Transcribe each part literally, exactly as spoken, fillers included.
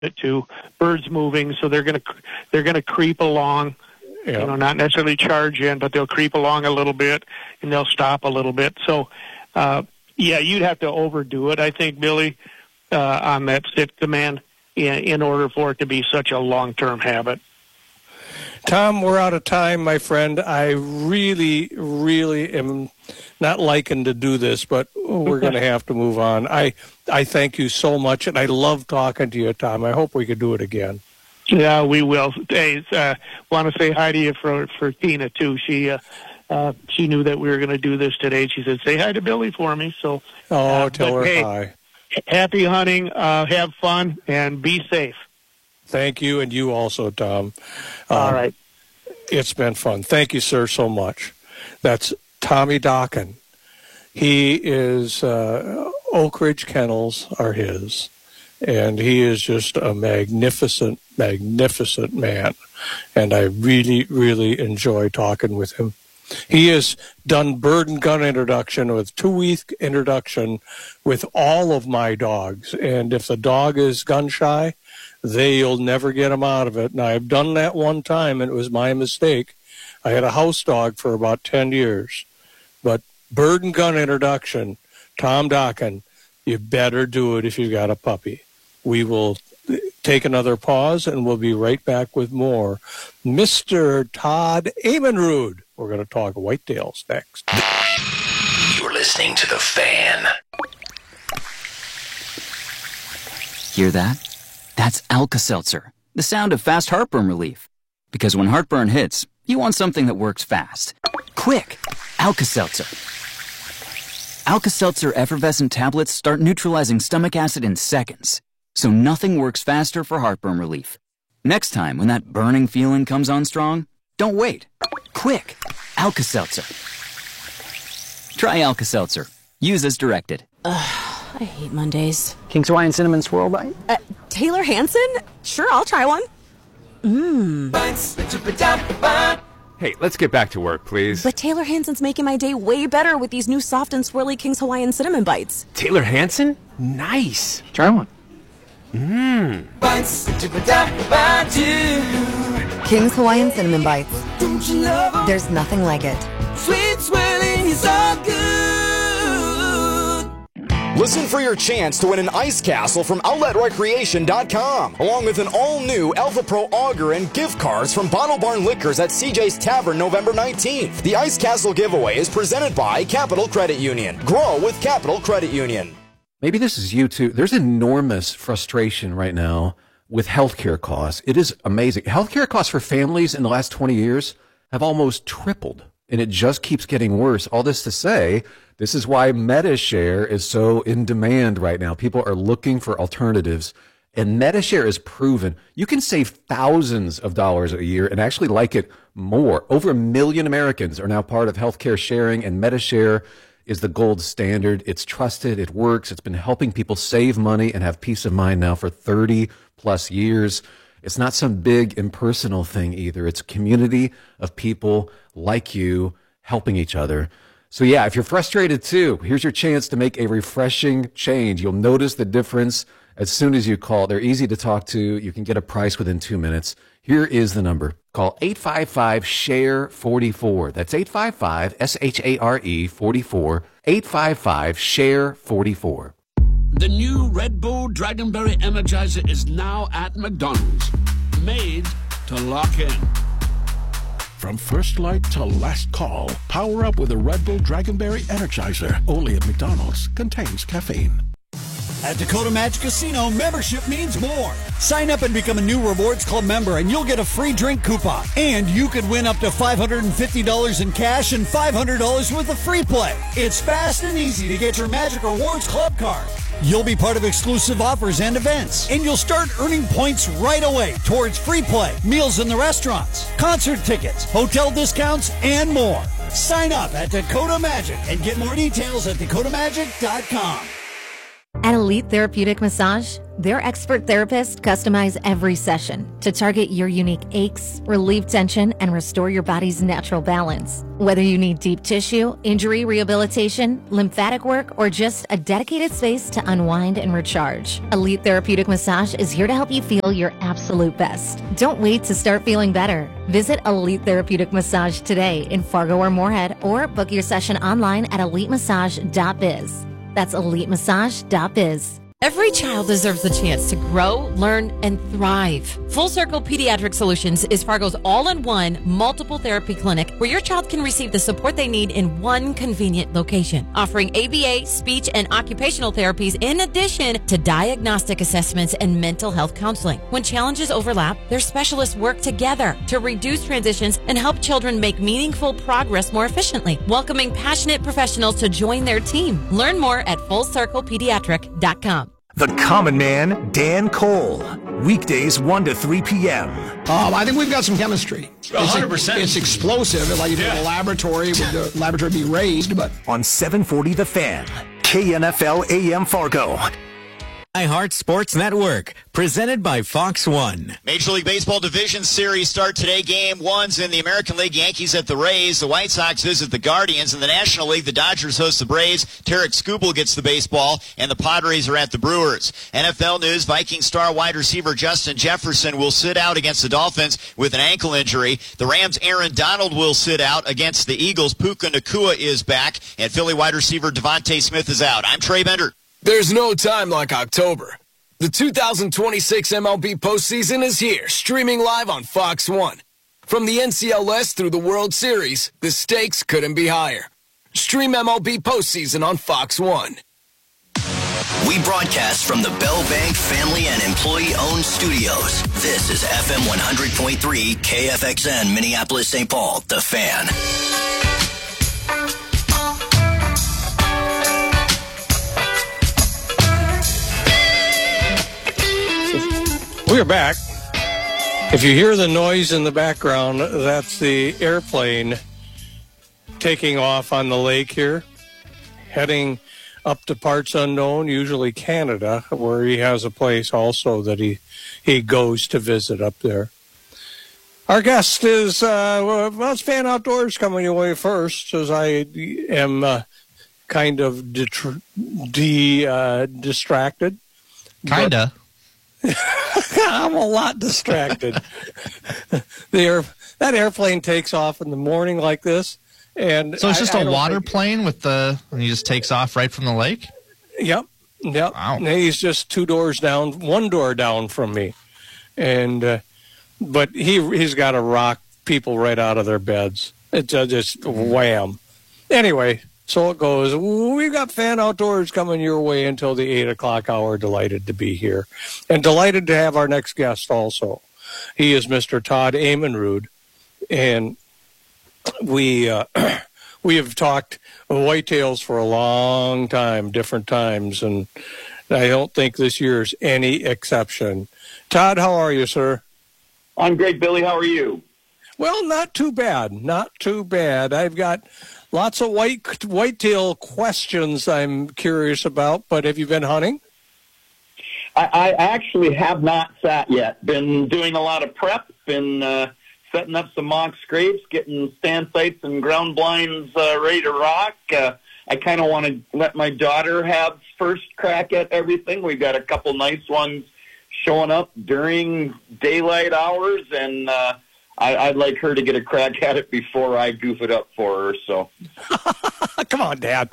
it too. Birds moving, so they're going to they're going to creep along. Yeah. You know, not necessarily charge in, but they'll creep along a little bit and they'll stop a little bit. So, uh, yeah, you'd have to overdo it, I think, Billy, uh, on that sit command in, in order for it to be such a long-term habit. Tom, we're out of time, my friend. I really, really am not liking to do this, but we're going to have to move on. I I thank you so much, and I love talking to you, Tom. I hope we could do it again. Yeah, we will. Hey, uh, want to say hi to you for for Tina too. She uh, uh, she knew that we were going to do this today. She said, "Say hi to Billy for me." So, oh, uh, tell her hey, hi. Happy hunting. Uh, have fun and be safe. Thank you, and you also, Tom. All um, right. It's been fun. Thank you, sir, so much. That's Tommy Dokken. He is, uh, Oak Ridge Kennels are his, and he is just a magnificent, magnificent man, and I really, really enjoy talking with him. He has done bird and gun introduction with two-week introduction with all of my dogs, and if the dog is gun shy, they'll never get him out of it. And I've done that one time, and it was my mistake. I had a house dog for about ten years. But bird and gun introduction, Tom Dokken, you better do it if you've got a puppy. We will take another pause, and we'll be right back with more. Mister Todd Amenrud. We're going to talk whitetails next. You're listening to The Fan. Hear that? That's Alka-Seltzer, the sound of fast heartburn relief. Because when heartburn hits, you want something that works fast. Quick! Alka-Seltzer. Alka-Seltzer effervescent tablets start neutralizing stomach acid in seconds. So nothing works faster for heartburn relief. Next time, when that burning feeling comes on strong, don't wait. Quick! Alka-Seltzer. Try Alka-Seltzer. Use as directed. Ugh. I hate Mondays. King's Hawaiian Cinnamon Swirl Bite? Uh, Taylor Hansen? Sure, I'll try one. Mmm. Hey, let's get back to work, please. But Taylor Hansen's making my day way better with these new soft and swirly King's Hawaiian Cinnamon Bites. Taylor Hansen? Nice. Try one. Mmm. King's Hawaiian Cinnamon Bites. There's nothing like it. Sweet swirling is all good. Listen for your chance to win an ice castle from outlet recreation dot com, along with an all-new Alpha Pro auger and gift cards from Bottle Barn Liquors at C J's Tavern November nineteenth. The Ice Castle giveaway is presented by Capital Credit Union. Grow with Capital Credit Union. Maybe this is you too. There's enormous frustration right now with healthcare costs. It is amazing. Healthcare costs for families in the last twenty years have almost tripled, and it just keeps getting worse. All this to say, this is why MediShare is so in demand right now. People are looking for alternatives, and MediShare is proven. You can save thousands of dollars a year and actually like it more. Over a million Americans are now part of healthcare sharing, and MediShare is the gold standard. It's trusted. It works. It's been helping people save money and have peace of mind now for thirty plus years. It's not some big impersonal thing either. It's a community of people like you helping each other. So yeah, if you're frustrated too, here's your chance to make a refreshing change. You'll notice the difference as soon as you call. They're easy to talk to. You can get a price within two minutes. Here is the number. Call eight five five, S H A R E, four four. That's eight five five, S H A R E, forty-four. eight five five, S H A R E, forty-four. The new Red Bull Dragonberry Energizer is now at McDonald's. Made to lock in. From first light to last call, power up with a Red Bull Dragonberry Energizer. Only at McDonald's. Contains caffeine. At Dakota Magic Casino, membership means more. Sign up and become a new Rewards Club member, and you'll get a free drink coupon. And you could win up to five hundred fifty dollars in cash and five hundred dollars worth of free play. It's fast and easy to get your Magic Rewards Club card. You'll be part of exclusive offers and events, and you'll start earning points right away towards free play, meals in the restaurants, concert tickets, hotel discounts, and more. Sign up at Dakota Magic and get more details at dakota magic dot com. At Elite Therapeutic Massage, their expert therapists customize every session to target your unique aches, relieve tension, and restore your body's natural balance. Whether you need deep tissue, injury rehabilitation, lymphatic work, or just a dedicated space to unwind and recharge, Elite Therapeutic Massage is here to help you feel your absolute best. Don't wait to start feeling better. Visit Elite Therapeutic Massage today in Fargo or Moorhead, or book your session online at elite massage dot biz. That's elite massage dot biz. Every child deserves the chance to grow, learn, and thrive. Full Circle Pediatric Solutions is Fargo's all-in-one multiple therapy clinic where your child can receive the support they need in one convenient location, offering A B A, speech, and occupational therapies in addition to diagnostic assessments and mental health counseling. When challenges overlap, their specialists work together to reduce transitions and help children make meaningful progress more efficiently, welcoming passionate professionals to join their team. Learn more at full circle pediatric dot com. The Common Man, Dan Cole. Weekdays one to three p.m. Um, I think we've got some chemistry. one hundred percent. It's, it's explosive. It's like you do in a laboratory, would the laboratory be raised? But on seven forty The Fan, K N F L A M Fargo. iHeart Sports Network, presented by Fox one. Major League Baseball Division Series start today. Game one's in the American League. Yankees at the Rays. The White Sox visit the Guardians. In the National League, the Dodgers host the Braves. Tarek Skubal gets the baseball, and the Padres are at the Brewers. N F L news, Viking star wide receiver Justin Jefferson will sit out against the Dolphins with an ankle injury. The Rams' Aaron Donald will sit out against the Eagles. Puka Nacua is back, and Philly wide receiver Devontae Smith is out. I'm Trey Bender. There's no time like October. The two thousand twenty-six M L B postseason is here, streaming live on Fox one. From the N C L S through the World Series, the stakes couldn't be higher. Stream M L B postseason on Fox one. We broadcast from the Bell Bank family and employee-owned studios. This is F M one hundred point three K F X N, Minneapolis, Saint Paul, The Fan. We're back. If you hear the noise in the background, that's the airplane taking off on the lake here, heading up to parts unknown, usually Canada, where he has a place also that he, he goes to visit up there. Our guest is, uh, well, it's Fan Outdoors coming your way first, as I am uh, kind of de- de- uh, distracted. Kinda. I'm a lot distracted. the air, that airplane takes off in the morning like this, and so it's just I, a I water think... plane with the, and he just takes off right from the lake. Yep, yep. Wow. And he's just two doors down, one door down from me, and uh, but he he's got to rock people right out of their beds. It's uh, just wham. Anyway. So it goes. We've got Fan Outdoors coming your way until the eight o'clock hour. Delighted to be here. And delighted to have our next guest also. He is Mister Todd Amenrud. And we uh, we have talked whitetails for a long time, different times. And I don't think this year's any exception. Todd, how are you, sir? I'm great, Billy. How are you? Well, not too bad. Not too bad. I've got lots of white whitetail questions I'm curious about, but have you been hunting? I, I actually have not sat yet. Been doing a lot of prep, been uh, setting up some mock scrapes, getting stand sites and ground blinds uh, ready to rock. Uh, I kind of want to let my daughter have first crack at everything. We've got a couple nice ones showing up during daylight hours, and uh, I, I'd like her to get a crack at it before I goof it up for her. So, come on, Dad.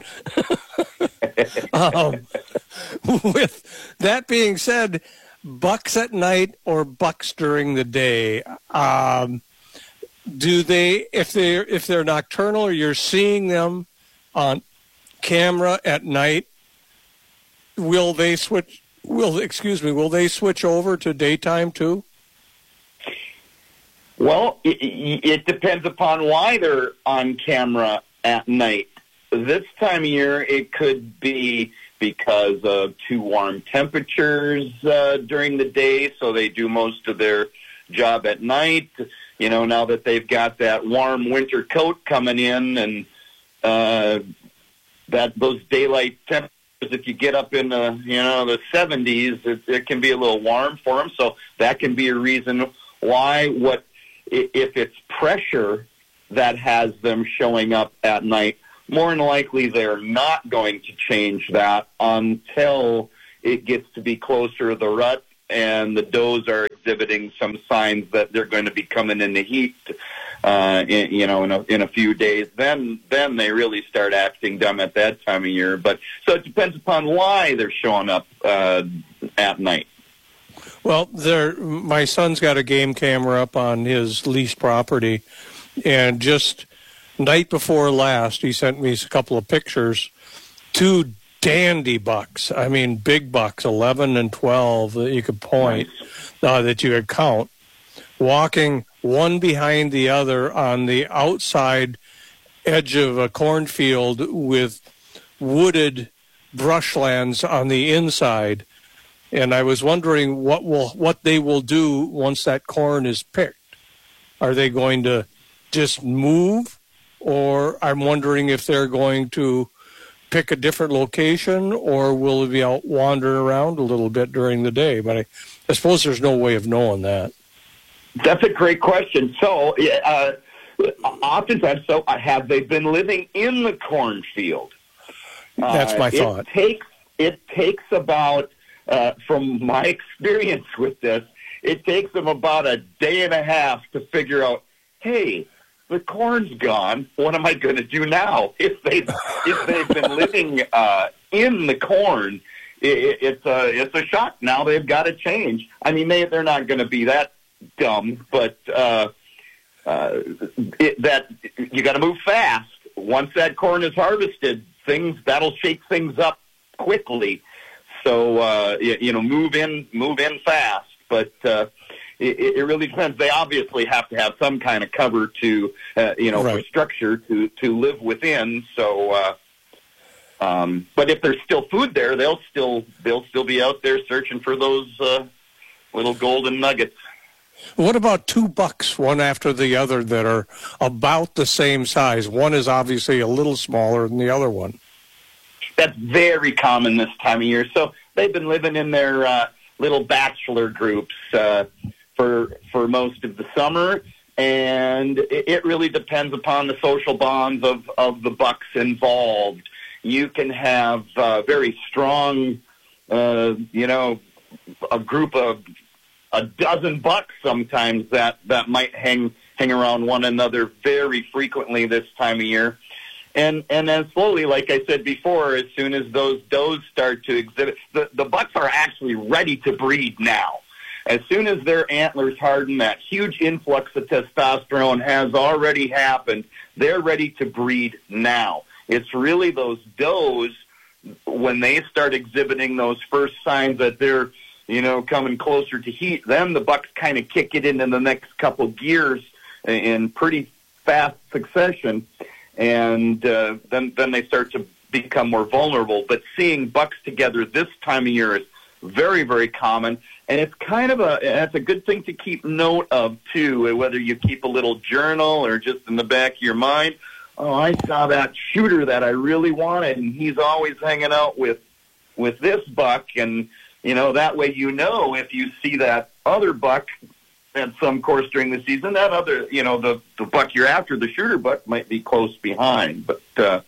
um, with that being said, bucks at night or bucks during the day, um, do they, if they're if they're nocturnal, or you're seeing them on camera at night, will they switch? Will excuse me? Will they switch over to daytime too? Well, it, it depends upon why they're on camera at night. This time of year, it could be because of too warm temperatures uh, during the day, so they do most of their job at night. You know, now that they've got that warm winter coat coming in, and uh, that those daylight temperatures if you get up in the, you know, the seventies, it, it can be a little warm for them. So that can be a reason why. What if it's pressure that has them showing up at night? More than likely, they're not going to change that until it gets to be closer to the rut and the does are exhibiting some signs that they're going to be coming in the heat, uh, in, you know, in a, in a few days. Then, then they really start acting dumb at that time of year. But so it depends upon why they're showing up uh, at night. Well, there, my son's got a game camera up on his leased property, and just night before last, he sent me a couple of pictures. Two dandy bucks. I mean, big bucks, eleven and twelve that you could point, uh, that you could count, walking one behind the other on the outside edge of a cornfield with wooded brushlands on the inside. And I was wondering what will what they will do once that corn is picked. Are they going to just move, or I'm wondering if they're going to pick a different location, or will they be out wandering around a little bit during the day? But I, I suppose there's no way of knowing that. That's a great question. So, uh, oftentimes, so have they been living in the cornfield? That's my uh, thought. It takes it takes about, uh, from my experience with this, it takes them about a day and a half to figure out, hey, the corn's gone. What am I going to do now? If they if they've been living uh, in the corn, it, it's a it's a shock. Now they've got to change. I mean, they they're not going to be that dumb, but uh, uh, it, that you got to move fast. Once that corn is harvested, things that'll shake things up quickly. So uh, you, you know, move in, move in fast. But uh, it, it really depends. They obviously have to have some kind of cover to, uh, you know, right. for structure to, to live within. So, uh, um, but if there's still food there, they'll still they'll still be out there searching for those uh, little golden nuggets. What about two bucks, one after the other, that are about the same size? One is obviously a little smaller than the other one. That's very common this time of year. So they've been living in their uh, little bachelor groups uh, for for most of the summer, and it, it really depends upon the social bonds of, of the bucks involved. You can have uh, very strong, uh, you know, a group of a dozen bucks sometimes that, that might hang hang around one another very frequently this time of year. And and then slowly, like I said before, as soon as those does start to exhibit, the, the bucks are actually ready to breed now. As soon as their antlers harden, that huge influx of testosterone has already happened. They're ready to breed now. It's really those does, when they start exhibiting those first signs that they're, you know, coming closer to heat, then the bucks kind of kick it into the next couple gears in pretty fast succession. And uh, then then they start to become more vulnerable. But seeing bucks together this time of year is very, very common. And it's kind of a, that's a good thing to keep note of, too, whether you keep a little journal or just in the back of your mind. Oh, I saw that shooter that I really wanted, and he's always hanging out with with this buck. And, you know, that way you know if you see that other buck at some course during the season, that other, you know, the, the buck you're after, the shooter buck, might be close behind. But uh,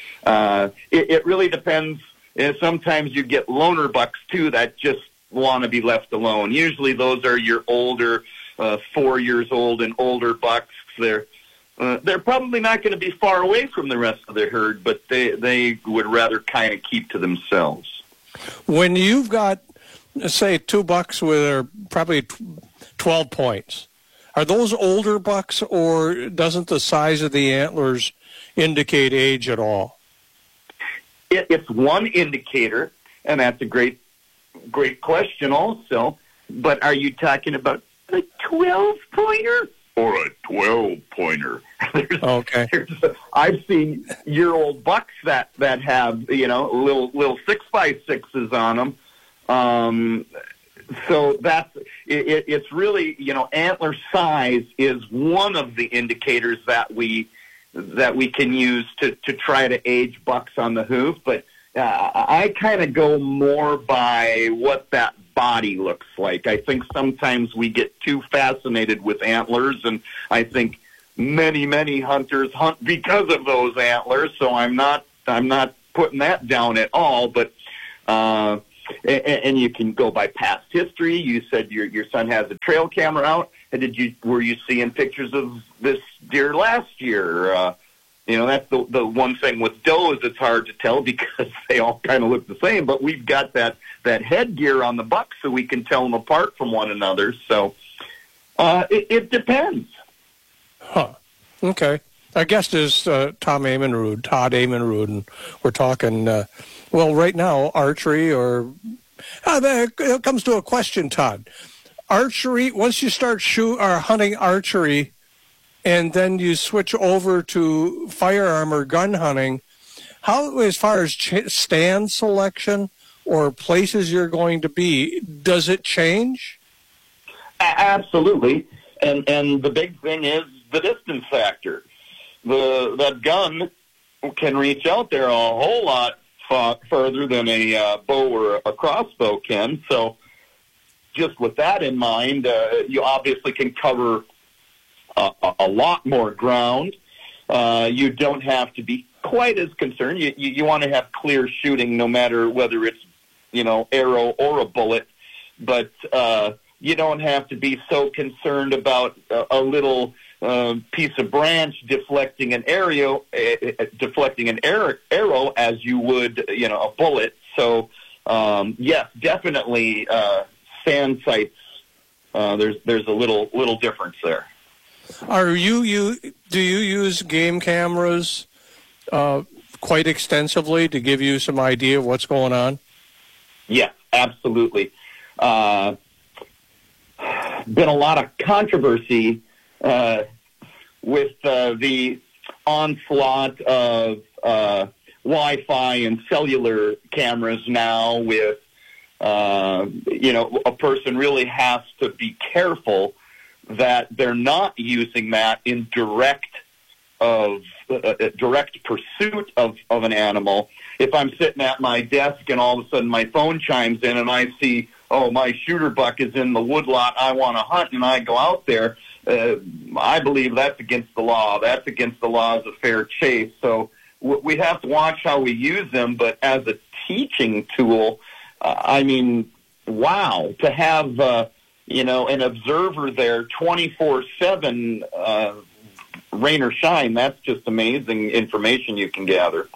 uh, it, it really depends. And sometimes you get loner bucks, too, that just want to be left alone. Usually those are your older, uh, four years old and older bucks. They're uh, they're probably not going to be far away from the rest of the herd, but they, they would rather kind of keep to themselves. When you've got, say, two bucks with probably twelve points, are those older bucks, or doesn't the size of the antlers indicate age at all? It, it's one indicator, and that's a great, great question also. But are you talking about a twelve-pointer or a twelve-pointer? Okay. A, I've seen year-old bucks that, that have, you know, little little six by sixes on them. Um, so that's it, it's really, you know, antler size is one of the indicators that we that we can use to, to try to age bucks on the hoof. But uh, I kind of go more by what that body looks like. I think sometimes we get too fascinated with antlers, and I think many, many hunters hunt because of those antlers. So I'm not, I'm not putting that down at all. But uh, and, and you can go by past history. You said your your son has a trail camera out. And did you were you seeing pictures of this deer last year? Uh, you know, that's the the one thing with does. It's hard to tell because they all kind of look the same. But we've got that that headgear on the buck, so we can tell them apart from one another. So uh, it, it depends. Huh. Okay. Our guest is uh, Tom Amenrud, Todd Amenrud, and we're talking, uh, well, right now, archery or... Uh, it comes to a question, Todd. Archery, once you start shoot or hunting archery and then you switch over to firearm or gun hunting, how, as far as ch- stand selection or places you're going to be, does it change? A- absolutely. And, and the big thing is the distance factor. The that gun can reach out there a whole lot far, further than a uh, bow or a crossbow can. So just with that in mind, uh, you obviously can cover a, a lot more ground. Uh, you don't have to be quite as concerned. You, you, you want to have clear shooting no matter whether it's, you know, arrow or a bullet. But uh, you don't have to be so concerned about a, a little... Uh, piece of branch deflecting an arrow, uh, deflecting an arrow, arrow as you would, you know, a bullet. So, um, yes, definitely, uh, stand sights. Uh, there's there's a little little difference there. Are you you do you use game cameras uh, quite extensively to give you some idea of what's going on? Yes, absolutely. Uh, been a lot of controversy. Uh, with uh, the onslaught of uh, Wi-Fi and cellular cameras now with, uh, you know, a person really has to be careful that they're not using that in direct of uh, direct pursuit of, of an animal. If I'm sitting at my desk and all of a sudden my phone chimes in and I see, oh, my shooter buck is in the woodlot, I want to hunt, and I go out there, Uh, I believe that's against the law. That's against the laws of fair chase. So w- we have to watch how we use them. But as a teaching tool, uh, I mean, wow, to have, uh, you know, an observer there twenty-four seven, uh, rain or shine, that's just amazing information you can gather.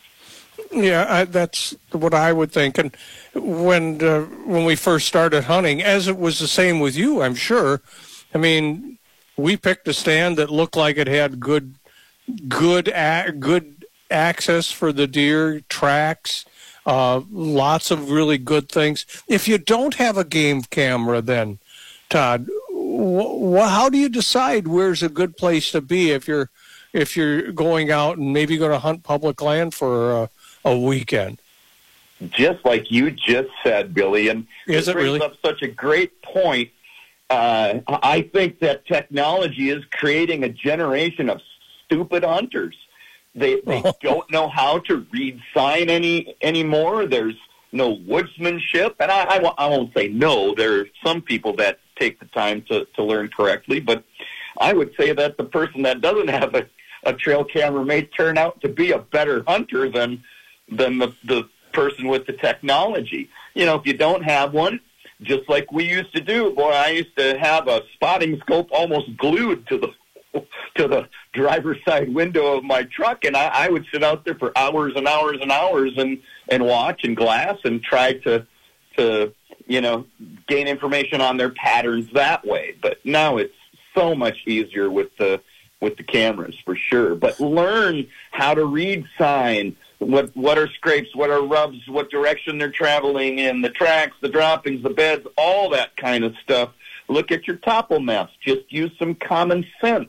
Yeah, I, that's what I would think. And when, uh, when we first started hunting, as it was the same with you, I'm sure, I mean, we picked a stand that looked like it had good, good, a- good access for the deer, tracks, uh, lots of really good things. If you don't have a game camera, then Todd, wh- wh- how do you decide where's a good place to be if you're if you're going out and maybe going to hunt public land for a, a weekend? Just like you just said, Billy, and is it really up such a great point. Uh, I think that technology is creating a generation of stupid hunters. They they don't know how to read sign any anymore. There's no woodsmanship, and I, I, I won't say no. There are some people that take the time to, to learn correctly, but I would say that the person that doesn't have a, a trail camera may turn out to be a better hunter than than the, the person with the technology. You know, if you don't have one, just like we used to do, boy, I used to have a spotting scope almost glued to the to the driver's side window of my truck, and I, I would sit out there for hours and hours and hours and, and watch and glass and try to to you know gain information on their patterns that way. But now it's so much easier with the with the cameras for sure. But learn how to read sign. What what are scrapes? What are rubs? What direction they're traveling in? The tracks, the droppings, the beds, all that kind of stuff. Look at your topo maps. Just use some common sense.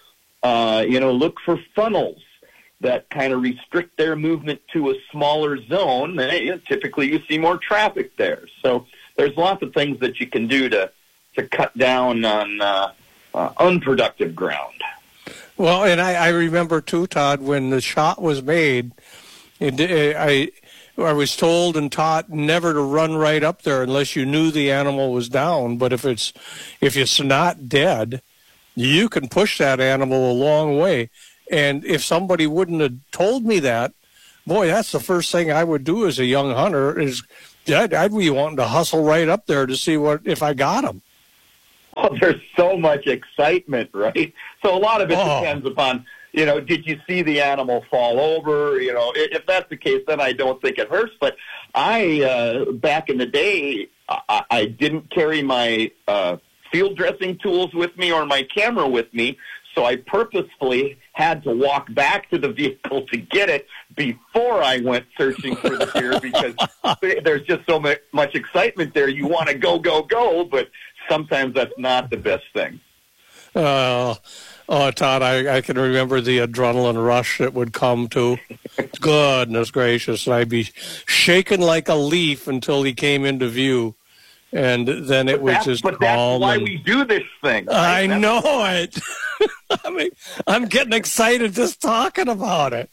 Uh, you know, look for funnels that kind of restrict their movement to a smaller zone. And typically, you see more traffic there. So there's lots of things that you can do to to cut down on uh, uh, unproductive ground. Well, and I, I remember too, Todd, when the shot was made. It, I I was told and taught never to run right up there unless you knew the animal was down. But if it's if it's not dead, you can push that animal a long way. And if somebody wouldn't have told me that, boy, that's the first thing I would do as a young hunter is I'd, I'd be wanting to hustle right up there to see what if I got him. Oh, there's so much excitement, right? So a lot of it Oh. depends upon, you know, did you see the animal fall over? You know, i- if that's the case, then I don't think it hurts. But I, uh, back in the day, I, I didn't carry my uh, field dressing tools with me or my camera with me, so I purposefully had to walk back to the vehicle to get it before I went searching for the deer because there's just so much, much excitement there. You want to go, go, go, but sometimes that's not the best thing. Uh, oh, Todd, I, I can remember the adrenaline rush that would come to. Goodness gracious. And I'd be shaking like a leaf until he came into view. And then it But was that's, just but that's calm. why and- we do this thing. right? I That's- know it. I mean, I'm getting excited just talking about it.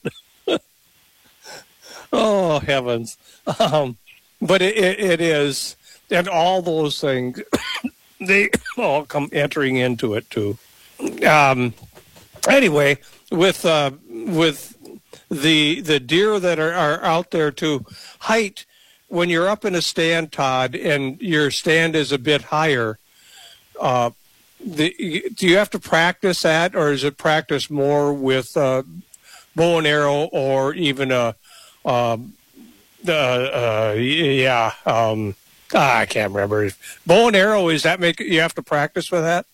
Oh, heavens. Um, but it, it, it is, and all those things, they all come entering into it, too. Um, anyway, with uh, with the the deer that are, are out there, too, height, when you're up in a stand, Todd, and your stand is a bit higher, uh, the, do you have to practice that, or is it practice more with uh, bow and arrow, or even a, um, uh, uh, yeah, um, ah, I can't remember. Bow and arrow, is that make you have to practice with that?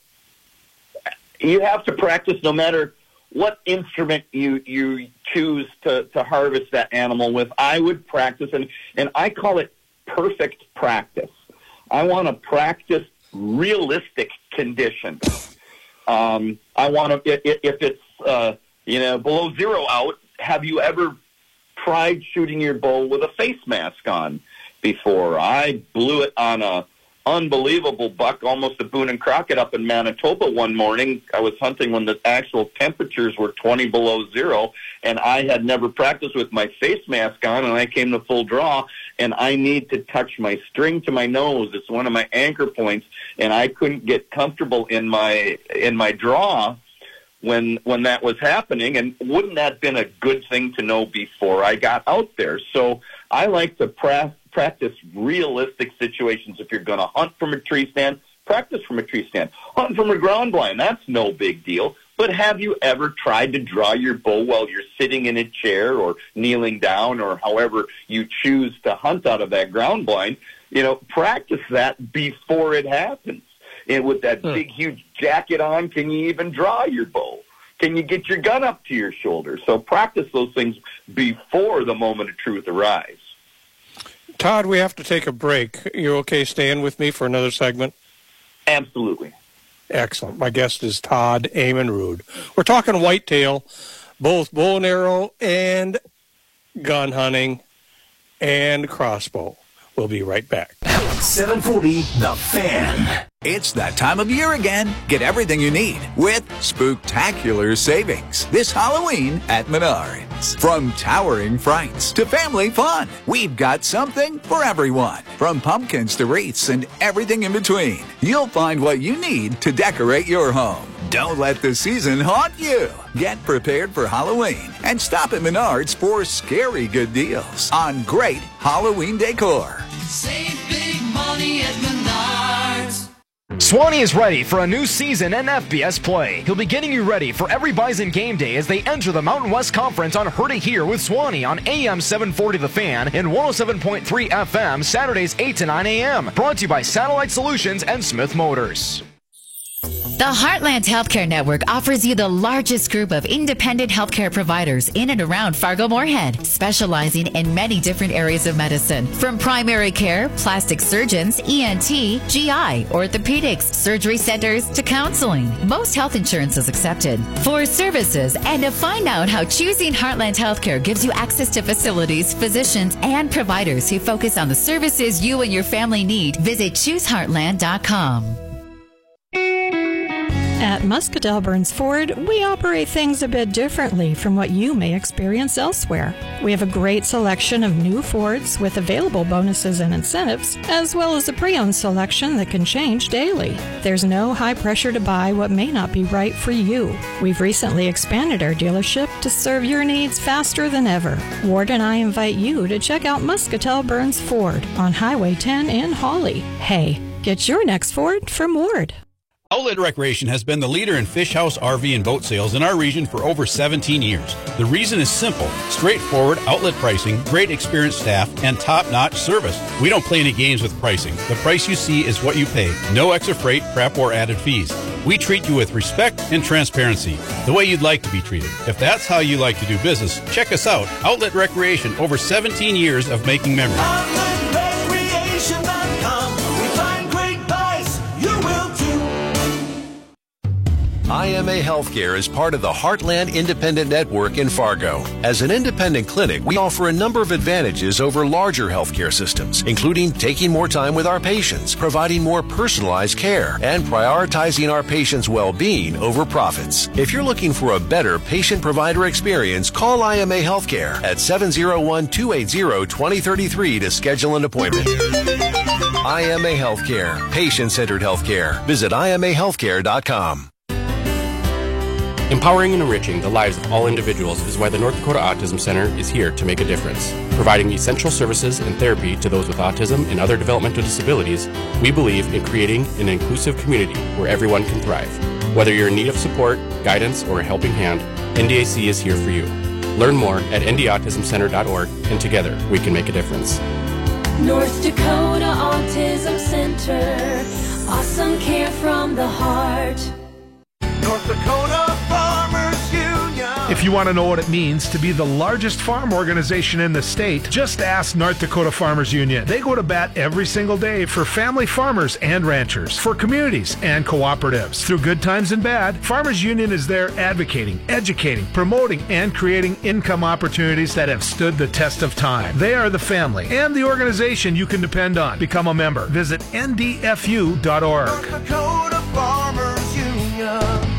You have to practice no matter what instrument you you choose to, to harvest that animal with. I would practice, and, and I call it perfect practice. I want to practice realistic conditions. Um, I want to, if, if it's, uh, you know, below zero out, have you ever tried shooting your bow with a face mask on before? I blew it on a unbelievable buck, almost a Boone and Crockett up in Manitoba one morning. I was hunting when the actual temperatures were twenty below zero, and I had never practiced with my face mask on, and I came to full draw, and I need to touch my string to my nose. It's one of my anchor points, and I couldn't get comfortable in my in my draw when when that was happening. And wouldn't that have been a good thing to know before I got out there? So I like to pra- practice realistic situations. If you're going to hunt from a tree stand, practice from a tree stand. Hunt from a ground blind, that's no big deal. But have you ever tried to draw your bow while you're sitting in a chair or kneeling down or however you choose to hunt out of that ground blind? You know, practice that before it happens. And with that Hmm. big, huge jacket on, can you even draw your bow? Can you get your gun up to your shoulder? So practice those things before the moment of truth arrives. Todd, we have to take a break. You okay staying with me for another segment? Absolutely. Excellent. My guest is Todd Amenrud. We're talking whitetail, both bow and arrow and gun hunting and crossbow. We'll be right back. seven forty, The Fan. It's that time of year again. Get everything you need with spooktacular savings this Halloween at Menards. From towering frights to family fun, we've got something for everyone. From pumpkins to wreaths and everything in between, you'll find what you need to decorate your home. Don't let the season haunt you. Get prepared for Halloween and stop at Menards for scary good deals on great Halloween decor. Save big money at Menards. Swanee is ready for a new season in F B S play. He'll be getting you ready for every Bison game day as they enter the Mountain West Conference on Heard It Here with Swanee on A M seven forty The Fan and one oh seven point three F M Saturdays eight to nine a.m. Brought to you by Satellite Solutions and Smith Motors. The Heartland Healthcare Network offers you the largest group of independent healthcare providers in and around Fargo-Moorhead, specializing in many different areas of medicine, from primary care, plastic surgeons, E N T, G I, orthopedics, surgery centers, to counseling. Most health insurance is accepted. For services and to find out how choosing Heartland Healthcare gives you access to facilities, physicians, and providers who focus on the services you and your family need, visit choose heartland dot com. At Muscatel Burns Ford, we operate things a bit differently from what you may experience elsewhere. We have a great selection of new Fords with available bonuses and incentives, as well as a pre-owned selection that can change daily. There's no high pressure to buy what may not be right for you. We've recently expanded our dealership to serve your needs faster than ever. Ward and I invite you to check out Muscatel Burns Ford on Highway ten in Hawley. Hey, get your next Ford from Ward. Outlet Recreation has been the leader in fish house, R V, and boat sales in our region for over seventeen years. The reason is simple: straightforward outlet pricing, great experienced staff, and top-notch service. We don't play any games with pricing. The price you see is what you pay. No extra freight, prep, or added fees. We treat you with respect and transparency, the way you'd like to be treated. If that's how you like to do business, check us out. Outlet Recreation, over seventeen years of making memories. outlet recreation dot com. We find great buys. You will too. I M A Healthcare is part of the Heartland Independent Network in Fargo. As an independent clinic, we offer a number of advantages over larger healthcare systems, including taking more time with our patients, providing more personalized care, and prioritizing our patients' well-being over profits. If you're looking for a better patient-provider experience, call I M A Healthcare at seven oh one, two eight zero, two oh three three to schedule an appointment. I M A Healthcare, patient-centered healthcare. Visit I M A healthcare dot com. Empowering and enriching the lives of all individuals is why the North Dakota Autism Center is here to make a difference. Providing essential services and therapy to those with autism and other developmental disabilities, we believe in creating an inclusive community where everyone can thrive. Whether you're in need of support, guidance, or a helping hand, N D A C is here for you. Learn more at n d autism center dot org, and together we can make a difference. North Dakota Autism Center. Awesome care from the heart. North Dakota Farmers Union. If you want to know what it means to be the largest farm organization in the state, just ask North Dakota Farmers Union. They go to bat every single day for family farmers and ranchers, for communities and cooperatives. Through good times and bad, Farmers Union is there advocating, educating, promoting, and creating income opportunities that have stood the test of time. They are the family and the organization you can depend on. Become a member. Visit N D F U dot org. North Dakota Farmers Union.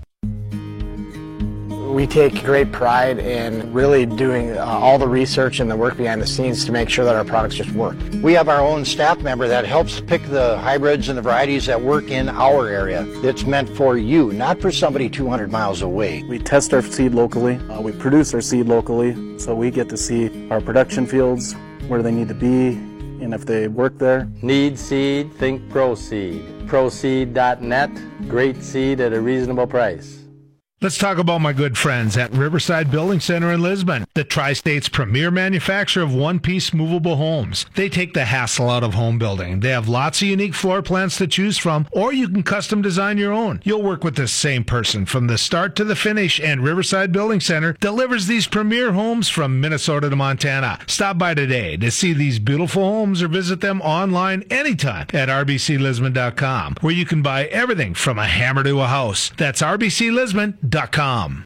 We take great pride in really doing uh, all the research and the work behind the scenes to make sure that our products just work. We have our own staff member that helps pick the hybrids and the varieties that work in our area. It's meant for you, not for somebody two hundred miles away. We test our seed locally. Uh, we produce our seed locally, so we get to see our production fields, where they need to be, and if they work there. Need seed? Think ProSeed. ProSeed dot net. Great seed at a reasonable price. Let's talk about my good friends at Riverside Building Center in Lisbon, the Tri-State's premier manufacturer of one-piece movable homes. They take the hassle out of home building. They have lots of unique floor plans to choose from, or you can custom design your own. You'll work with the same person from the start to the finish, and Riverside Building Center delivers these premier homes from Minnesota to Montana. Stop by today to see these beautiful homes or visit them online anytime at r b c lisbon dot com, where you can buy everything from a hammer to a house. That's r b c lisbon dot com.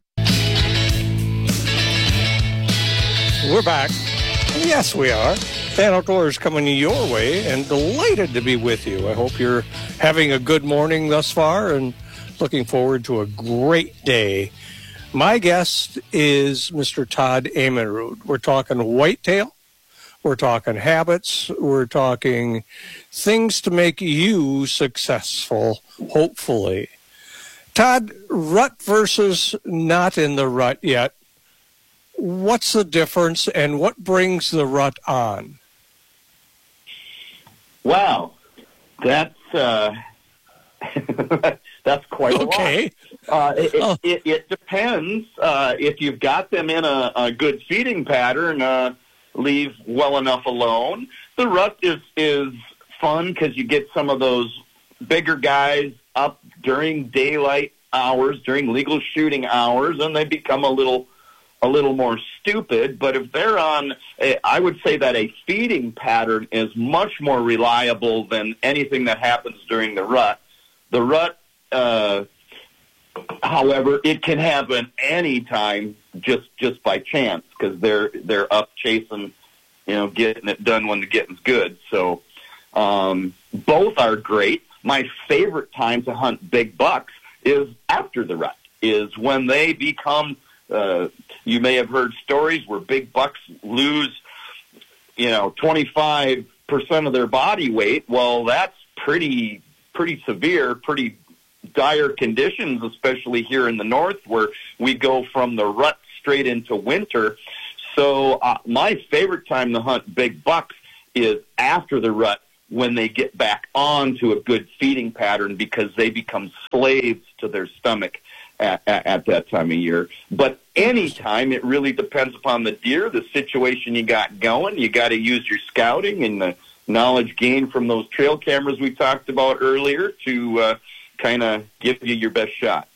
We're back. Yes, we are. Fan Outdoors coming your way, and delighted to be with you. I hope you're having a good morning thus far and looking forward to a great day. My guest is Mister Todd Amenrud. We're talking whitetail. We're talking habits. We're talking things to make you successful, hopefully. Todd, rut versus not in the rut yet. What's the difference, and what brings the rut on? Wow, that's uh, that's quite a okay. lot. Uh, it, oh. it, it depends. Uh, if you've got them in a, a good feeding pattern, uh, leave well enough alone. The rut is is fun because you get some of those bigger guys up during daylight hours, during legal shooting hours, and they become a little a little more stupid. But if they're on, a, I would say that a feeding pattern is much more reliable than anything that happens during the rut. The rut, uh, however, it can happen any time just just by chance because they're they're up chasing, you know, getting it done when the getting's good. So um, both are great. My favorite time to hunt big bucks is after the rut, is when they become, uh, you may have heard stories where big bucks lose, you know, twenty-five percent of their body weight. Well, that's pretty, pretty severe, pretty dire conditions, especially here in the north where we go from the rut straight into winter. So uh, my favorite time to hunt big bucks is after the rut, when they get back onto a good feeding pattern, because they become slaves to their stomach at, at, at that time of year. But any time, it really depends upon the deer, the situation you got going. You got to use your scouting and the knowledge gained from those trail cameras we talked about earlier to uh, kind of give you your best shot.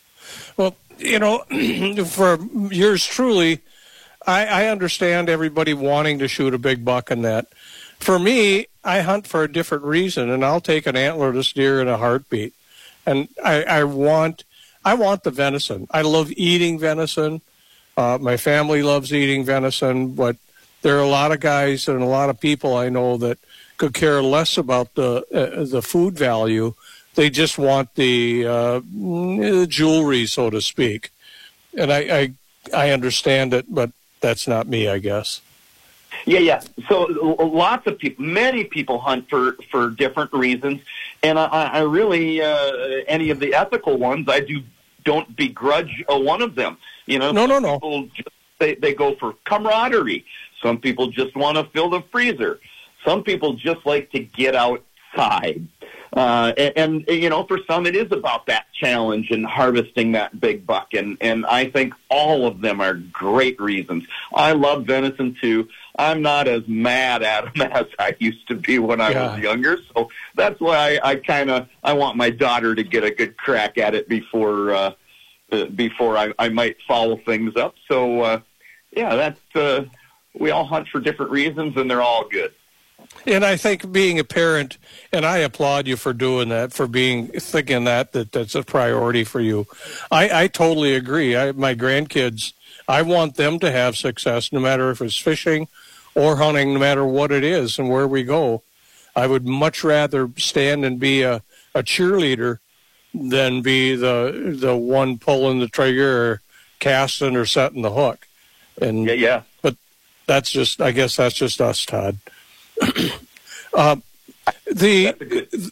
Well, you know, for yours truly, I, I understand everybody wanting to shoot a big buck and that. For me, I hunt for a different reason, and I'll take an antlerless deer in a heartbeat. And I, I want, I want the venison. I love eating venison. Uh, my family loves eating venison, but there are a lot of guys and a lot of people I know that could care less about the uh, the food value. They just want the uh, jewelry, so to speak. And I, I, I understand it, but that's not me, I guess. Yeah, yeah. So lots of people, many people hunt for, for different reasons, and I, I really uh, any of the ethical ones, I do don't begrudge a one of them. You know, no, no, no. People just, they they go for camaraderie. Some people just want to fill the freezer. Some people just like to get outside. Uh, and, and, you know, for some it is about that challenge and harvesting that big buck. And, and I think all of them are great reasons. I love venison, too. I'm not as mad at them as I used to be when I yeah. was younger. So that's why I, I kind of I want my daughter to get a good crack at it before uh, uh, before I, I might follow things up. So, uh, yeah, that's uh, we all hunt for different reasons, and they're all good. And I think being a parent, and I applaud you for doing that, for being thinking that, that that's a priority for you. I, I totally agree. I, my grandkids, I want them to have success, no matter if it's fishing or hunting, no matter what it is and where we go. I would much rather stand and be a, a cheerleader than be the the one pulling the trigger or casting or setting the hook. And yeah, yeah. But that's just, I guess that's just us, Todd. uh, the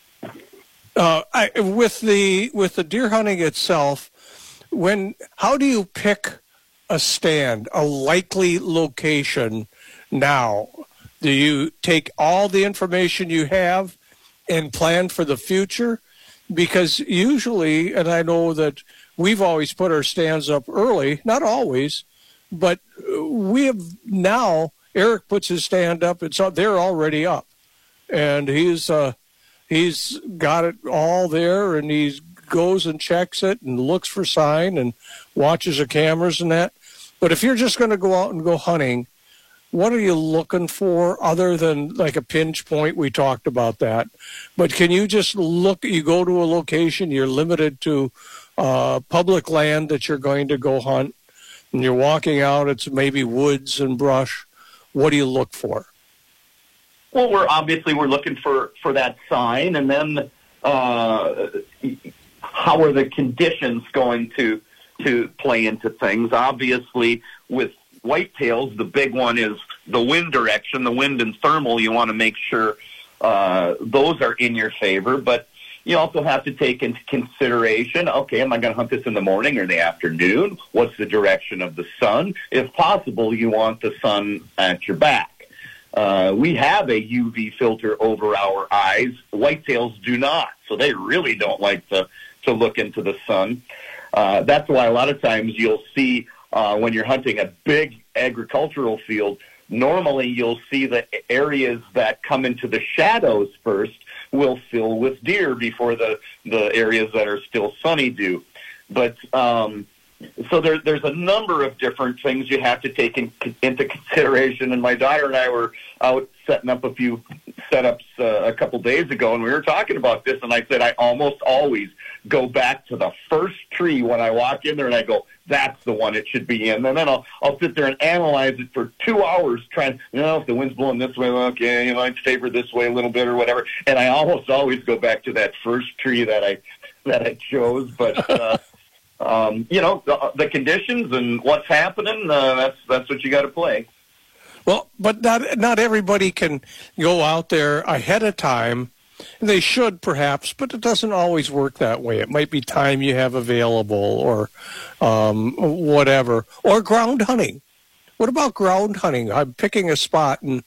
uh, I, with the with the deer hunting itself, when how do you pick a stand, a likely location now? Do you take all the information you have and plan for the future? Because usually, and I know that we've always put our stands up early, not always, but we have now. Eric puts his stand up, and so they're already up, and he's uh, he's got it all there, and he goes and checks it and looks for sign and watches the cameras and that. But if you're just going to go out and go hunting, what are you looking for other than like a pinch point? We talked about that, but can you just look? You go to a location, you're limited to uh, public land that you're going to go hunt, and you're walking out. It's maybe woods and brush. What do you look for? Well, we're obviously we're looking for, for that sign, and then uh, how are the conditions going to to play into things? Obviously, with whitetails, the big one is the wind direction, the wind and thermal. You want to make sure uh, those are in your favor, but you also have to take into consideration, okay, am I going to hunt this in the morning or the afternoon? What's the direction of the sun? If possible, you want the sun at your back. Uh, we have a U V filter over our eyes. Whitetails do not, so they really don't like to, to look into the sun. Uh, that's why a lot of times you'll see uh, when you're hunting a big agricultural field, normally you'll see the areas that come into the shadows first will fill with deer before the, the areas that are still sunny do. But um, so there, there's a number of different things you have to take in, into consideration. And my daughter and I were out setting up a few setups uh, a couple days ago, and we were talking about this, and I said I almost always go back to the first tree when I walk in there, and I go, that's the one it should be in. And then I'll I'll sit there and analyze it for two hours, trying, you know, if the wind's blowing this way, well, okay, you know, I'd favor this way a little bit or whatever. And I almost always go back to that first tree that I that I chose. But uh, um, you know, the, the conditions and what's happening, uh, that's that's what you got to play. Well, but not not everybody can go out there ahead of time. They should, perhaps, but it doesn't always work that way. It might be time you have available or um, whatever. Or ground hunting. What about ground hunting? I'm picking a spot, and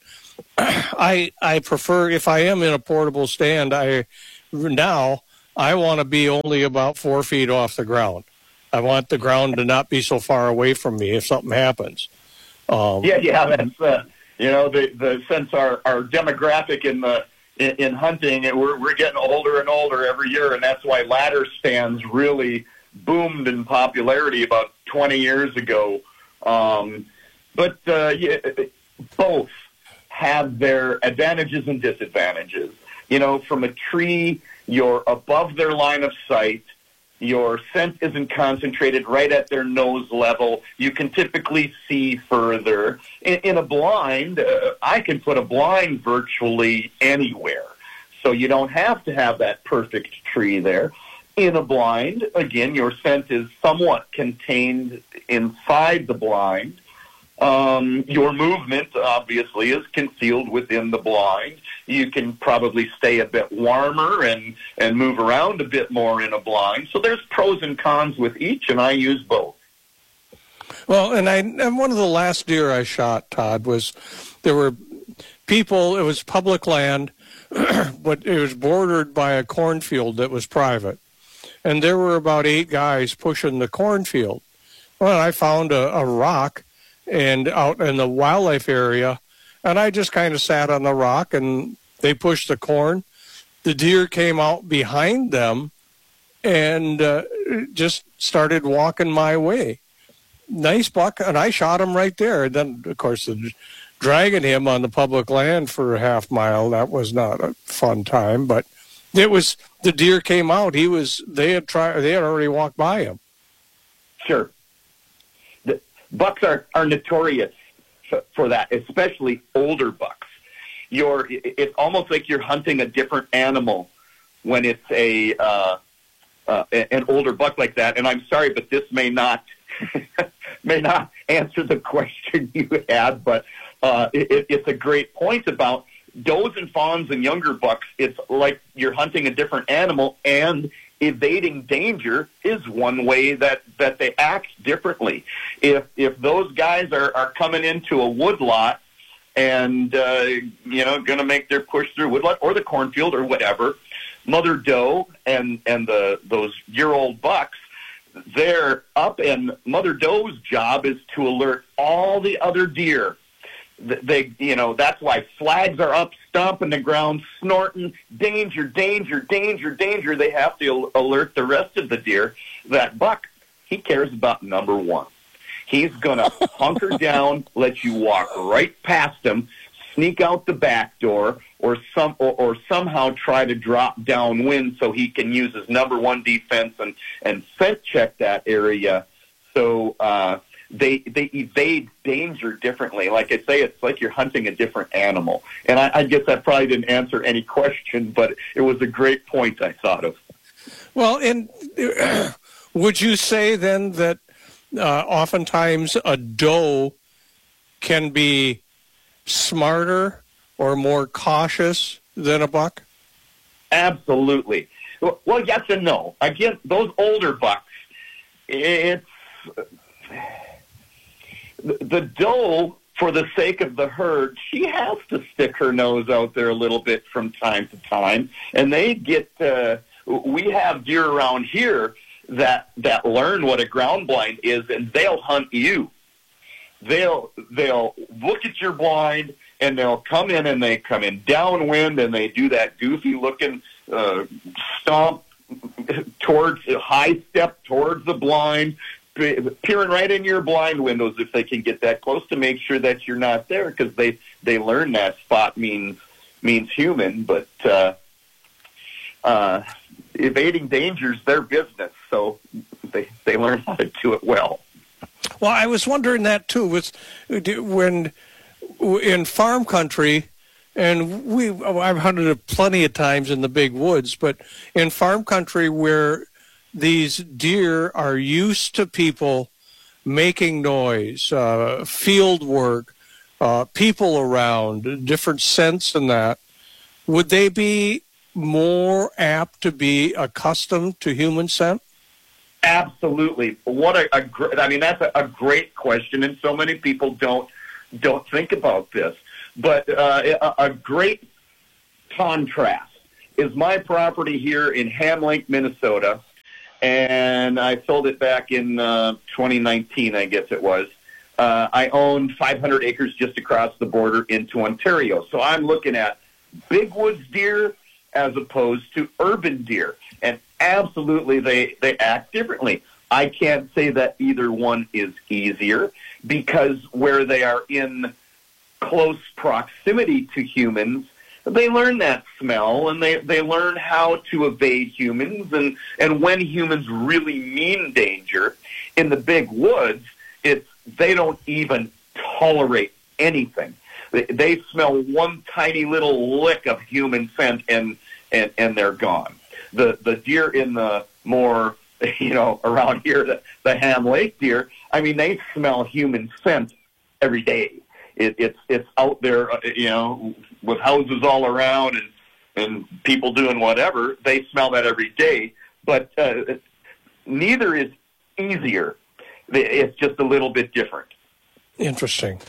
I I prefer, if I am in a portable stand, I now I want to be only about four feet off the ground. I want the ground to not be so far away from me if something happens. Um, yeah, yeah, that's, uh, you know, the, the since our, our demographic in the in, in hunting, we're we're getting older and older every year, and that's why ladder stands really boomed in popularity about twenty years ago. Um, but uh, yeah, both have their advantages and disadvantages. You know, from a tree, you're above their line of sight. Your scent isn't concentrated right at their nose level. You can typically see further. In, in a blind, uh, I can put a blind virtually anywhere. So you don't have to have that perfect tree there. In a blind, again, your scent is somewhat contained inside the blind. Um, your movement, obviously, is concealed within the blind. You can probably stay a bit warmer and, and move around a bit more in a blind. So there's pros and cons with each, and I use both. Well, and I and one of the last deer I shot, Todd, was there were people, it was public land, but it was bordered by a cornfield that was private. And there were about eight guys pushing the cornfield. Well, I found a, a rock and out in the wildlife area, and I just kind of sat on the rock, and they pushed the corn. The deer came out behind them and uh, just started walking my way. Nice buck, and I shot him right there. And then, of course, the, dragging him on the public land for a half mile, that was not a fun time, but it was, the deer came out. He was, they had tried, they had already walked by him. Sure. Bucks are, are notorious for that, especially older bucks. You're, it's almost like you're hunting a different animal when it's a uh, uh, an older buck like that. And I'm sorry, but this may not may not answer the question you had, but uh, it, it's a great point about does and fawns and younger bucks. It's like you're hunting a different animal, and evading danger is one way that, that they act differently. If if those guys are, are coming into a woodlot and, uh, you know, going to make their push through woodlot or the cornfield or whatever, mother doe and, and the those year-old bucks, they're up, and mother doe's job is to alert all the other deer. They, you know, that's why flags are up, stomping the ground, snorting, danger, danger, danger, danger. They have to alert the rest of the deer. That buck, he cares about number one. He's going to hunker down, let you walk right past him, sneak out the back door, or some, or, or somehow try to drop downwind so he can use his number one defense and, and scent check that area. So, uh, They they evade danger differently. Like I say, it's like you're hunting a different animal. And I, I guess that probably didn't answer any question, but it was a great point I thought of. Well, and uh, would you say then that uh, oftentimes a doe can be smarter or more cautious than a buck? Absolutely. Well, yes and no. Again, those older bucks, it's... The doe, for the sake of the herd, she has to stick her nose out there a little bit from time to time. And they get, uh, we have deer around here that, that learn what a ground blind is, and they'll hunt you. They'll, they'll look at your blind, and they'll come in, and they come in downwind, and they do that goofy looking, uh, stomp towards, high step towards the blind, peering right in your blind windows if they can get that close to make sure that you're not there, because they, they learn that spot means means human, but uh, uh, evading danger is their business, so they they learn how to do it well. Well, I was wondering that too. Was when in farm country, and we I've hunted it plenty of times in the big woods, but in farm country where these deer are used to people making noise, uh, field work, uh, people around, different scents and that, would they be more apt to be accustomed to human scent? Absolutely. What a, a gr- I mean, that's a, a great question, and so many people don't don't think about this. But uh, a, a great contrast is my property here in Ham Lake, Minnesota, and I sold it back in uh, twenty nineteen, I guess it was. Uh, I owned five hundred acres just across the border into Ontario. So I'm looking at big woods deer as opposed to urban deer. And absolutely, they, they act differently. I can't say that either one is easier because where they are in close proximity to humans, they learn that smell and they, they learn how to evade humans. And, and when humans really mean danger, in the big woods, it's they don't even tolerate anything. They, they smell one tiny little lick of human scent and, and, and they're gone. The the deer in the more, you know, around here, the, the Ham Lake deer, I mean, they smell human scent every day. It, it's it's out there, you know, with houses all around and, and people doing whatever. They smell that every day. But uh, neither is easier. It's just a little bit different. Interesting.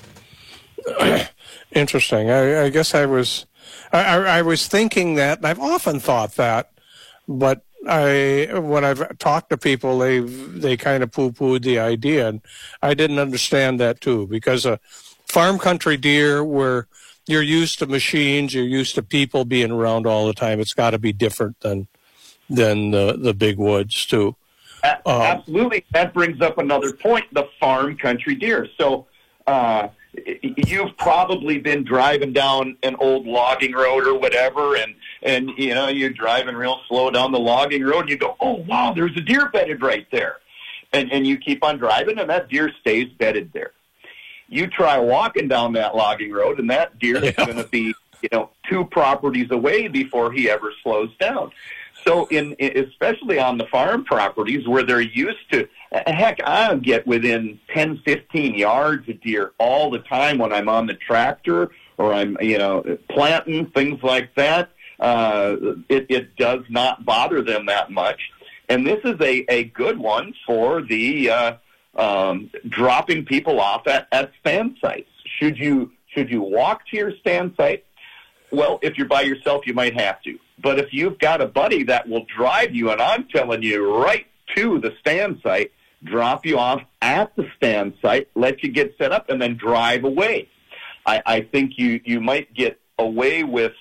Interesting. I, I guess I was, I, I was thinking that, and I've often thought that, but I, when I've talked to people, they they kind of poo-pooed the idea, and I didn't understand that too, because a farm country deer where you're used to machines, you're used to people being around all the time, it's got to be different than than the, the big woods too. Um, Absolutely. That brings up another point, the farm country deer. So uh, you've probably been driving down an old logging road or whatever, and, and, you know, you're driving real slow down the logging road, and you go, oh, wow, there's a deer bedded right there. And, and you keep on driving, and that deer stays bedded there. You try walking down that logging road, and that deer is yeah. going to be, you know, two properties away before he ever slows down. So in, especially on the farm properties where they're used to, heck, I'll get within ten, fifteen yards of deer all the time when I'm on the tractor or I'm, you know, planting, things like that. Uh, it, it does not bother them that much. And this is a, a good one for the uh, um, dropping people off at, at stand sites. Should you, should you walk to your stand site? Well, if you're by yourself, you might have to. But if you've got a buddy that will drive you, and I'm telling you, right to the stand site, drop you off at the stand site, let you get set up, and then drive away. I, I think you, you might get away with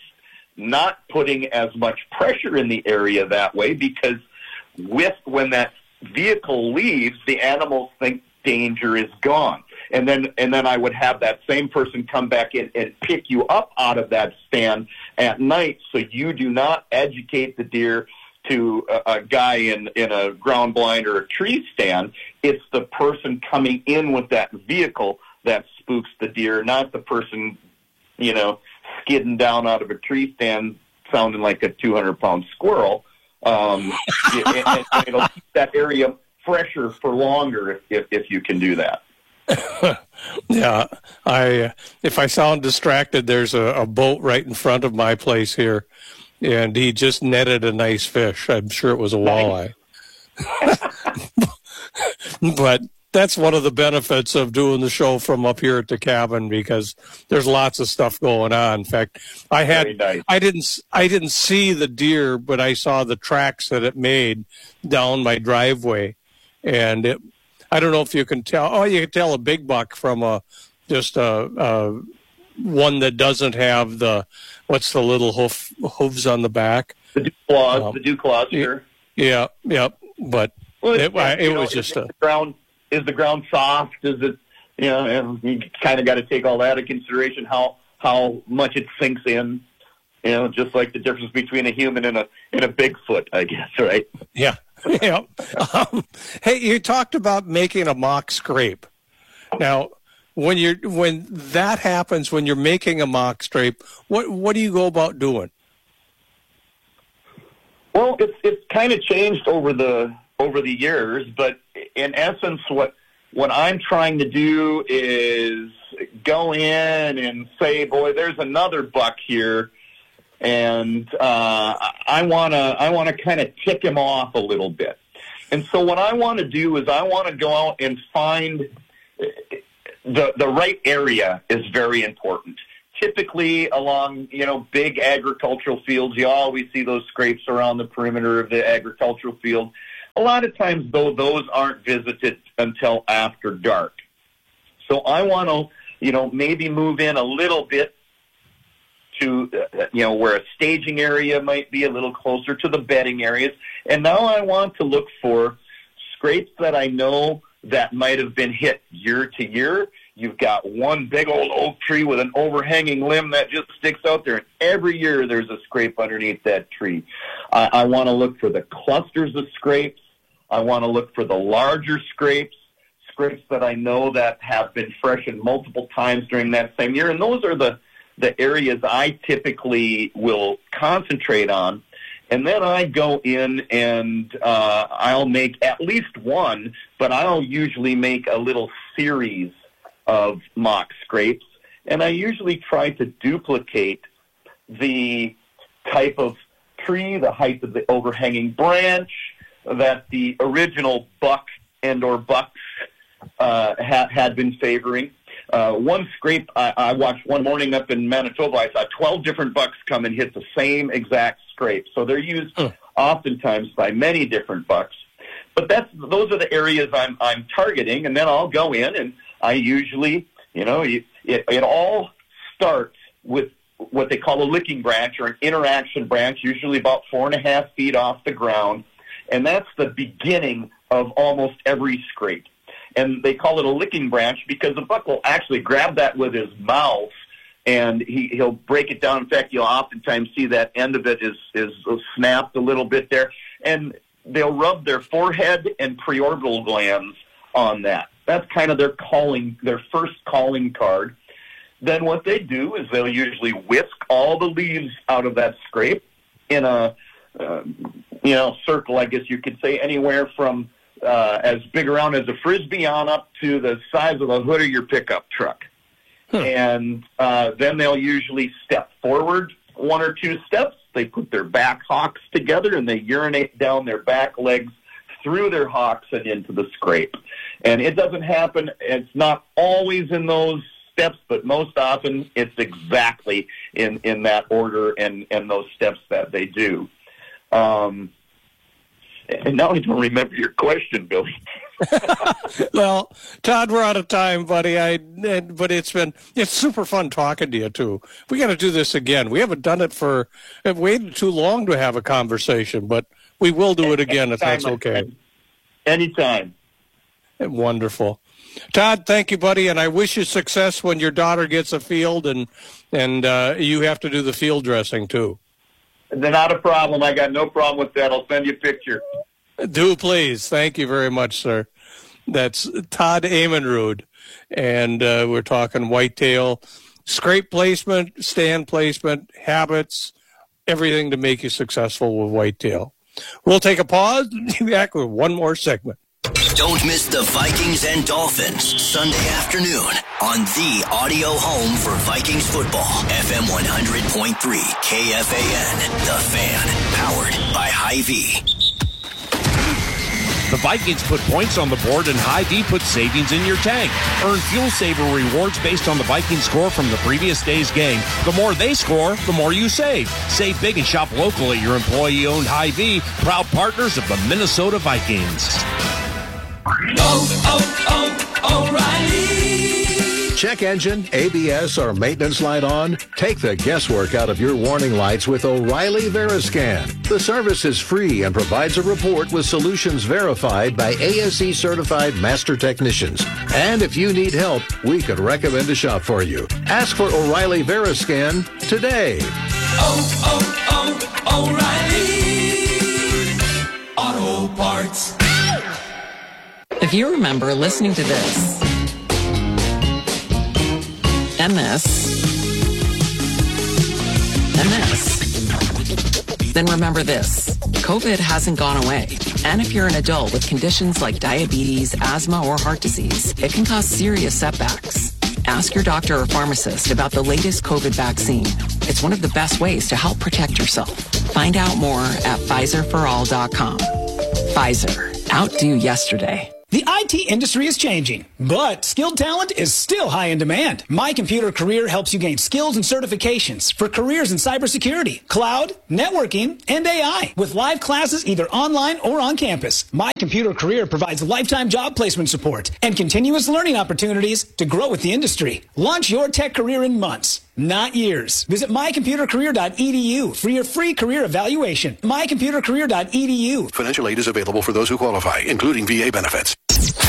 not putting as much pressure in the area that way because with when that vehicle leaves, the animals think danger is gone. And then and then I would have that same person come back in and pick you up out of that stand at night so you do not educate the deer to a, a guy in, in a ground blind or a tree stand. It's the person coming in with that vehicle that spooks the deer, not the person, you know, skidding down out of a tree stand sounding like a two hundred pound squirrel. Um, and, and it'll keep that area fresher for longer if, if, if you can do that. yeah, I if I sound distracted, there's a, a boat right in front of my place here, and he just netted a nice fish. I'm sure it was a walleye. But that's one of the benefits of doing the show from up here at the cabin because there's lots of stuff going on. In fact, I had nice. I didn't I didn't see the deer, but I saw the tracks that it made down my driveway, and it. I don't know if you can tell. Oh, you can tell a big buck from a just a, a one that doesn't have the what's the little hoof hooves on the back. The dew claws, um, the dew claws, sure. Yeah, yeah. But well, it, it, it was know, just is a the ground. Is the ground soft? Is it? You know, and you kind of got to take all that into consideration. How how much it sinks in. You know, just like the difference between a human and a and a Bigfoot, I guess, right? Yeah. Yeah. Um, hey, you talked about making a mock scrape. Now, when you're when that happens, when you're making a mock scrape, what what do you go about doing? Well, it's it's kind of changed over the over the years, but in essence, what what I'm trying to do is go in and say, boy, there's another buck here. And uh, I want to I want to kind of tick him off a little bit. And so what I want to do is I want to go out and find the the right area is very important. Typically along, you know, big agricultural fields, you always see those scrapes around the perimeter of the agricultural field. A lot of times, though, those aren't visited until after dark. So I want to, you know, maybe move in a little bit to, uh, you know, where a staging area might be a little closer to the bedding areas. And now I want to look for scrapes that I know that might have been hit year to year. You've got one big old oak tree with an overhanging limb that just sticks out there, and every year there's a scrape underneath that tree. I, I want to look for the clusters of scrapes. I want to look for the larger scrapes, scrapes that I know that have been freshened multiple times during that same year. And those are the the areas I typically will concentrate on. And then I go in and uh, I'll make at least one, but I'll usually make a little series of mock scrapes. And I usually try to duplicate the type of tree, the height of the overhanging branch that the original buck and or bucks uh, ha- had been favoring. Uh, one scrape I, I watched one morning up in Manitoba, I saw twelve different bucks come and hit the same exact scrape. So they're used uh. oftentimes by many different bucks. But that's those are the areas I'm I'm targeting, and then I'll go in and I usually, you know, it, it, it all starts with what they call a licking branch or an interaction branch, usually about four and a half feet off the ground, and that's the beginning of almost every scrape. And they call it a licking branch because the buck will actually grab that with his mouth, and he, he'll break it down. In fact, you'll oftentimes see that end of it is, is snapped a little bit there. And they'll rub their forehead and preorbital glands on that. That's kind of their calling, their first calling card. Then what they do is they'll usually whisk all the leaves out of that scrape in a, uh, you know, circle, I guess you could say, anywhere from Uh, as big around as a Frisbee on up to the size of the hood of your pickup truck. Hmm. And uh, then they'll usually step forward one or two steps. They put their back hocks together and they urinate down their back legs through their hocks and into the scrape. And it doesn't happen, it's not always in those steps, but most often it's exactly in, in that order and, and those steps that they do. Um, And now I don't remember your question, Billy. Well, Todd, we're out of time, buddy. I, but it's been it's super fun talking to you too. We got to do this again. We haven't done it for we've waited too long to have a conversation, but we will do it again Anytime, if that's okay. Anytime. Wonderful, Todd. Thank you, buddy, and I wish you success when your daughter gets a field and and uh, you have to do the field dressing too. Not a problem. I got no problem with that. I'll send you a picture. Do please. Thank you very much, sir. That's Todd Amenrud, and uh, we're talking whitetail, scrape placement, stand placement, habits, everything to make you successful with whitetail. We'll take a pause and be back with one more segment. Don't miss the Vikings and Dolphins Sunday afternoon on the audio home for Vikings football. F M one hundred point three K F A N, The Fan, powered by Hy-Vee. The Vikings put points on the board and Hy-Vee puts savings in your tank. Earn Fuel Saver rewards based on the Vikings score from the previous day's game. The more they score, the more you save. Save big and shop locally at your employee-owned Hy-Vee, proud partners of the Minnesota Vikings. Oh, oh, oh, O'Reilly. Check engine, A B S, or maintenance light on? Take the guesswork out of your warning lights with O'Reilly Veriscan. The service is free and provides a report with solutions verified by A S E certified master technicians. And if you need help, we could recommend a shop for you. Ask for O'Reilly Veriscan today. oh, oh, O'Reilly Auto Parts. If you remember listening to this and this and this, then remember this. COVID hasn't gone away. And if you're an adult with conditions like diabetes, asthma, or heart disease, it can cause serious setbacks. Ask your doctor or pharmacist about the latest COVID vaccine. It's one of the best ways to help protect yourself. Find out more at Pfizer for all dot com. Pfizer. Outdo yesterday. The I T industry is changing, but skilled talent is still high in demand. My Computer Career helps you gain skills and certifications for careers in cybersecurity, cloud, networking, and A I with live classes either online or on campus. My Computer Career provides lifetime job placement support and continuous learning opportunities to grow with the industry. Launch your tech career in months, not years. Visit my computer career dot e d u for your free career evaluation. my computer career dot e d u. Financial aid is available for those who qualify, including V A benefits.